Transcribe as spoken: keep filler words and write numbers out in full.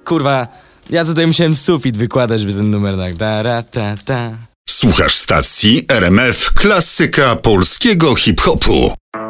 kurwa, ja tutaj musiałem sufit wykładać, żeby ten numer tak. Ta, ra, ta, ta. Słuchasz stacji R M F Klasyka Polskiego Hip-Hopu.